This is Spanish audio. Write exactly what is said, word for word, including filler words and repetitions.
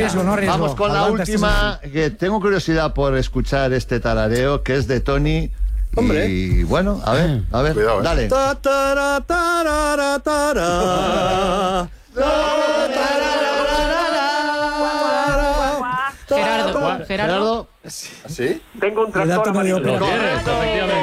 riesgo, no riesgo. Vamos con la Adelante, última, que tengo curiosidad por escuchar este tarareo, que es de Tony. Hombre. Y bueno, a ver, a ver, Cuidado, ¿eh? dale. Ta, tara, tarara, tara. Gerardo, Gerardo. Gerardo. ¿Sí? Tengo un Redacta tractor medio amarillo. peor. Correcto, efectivamente.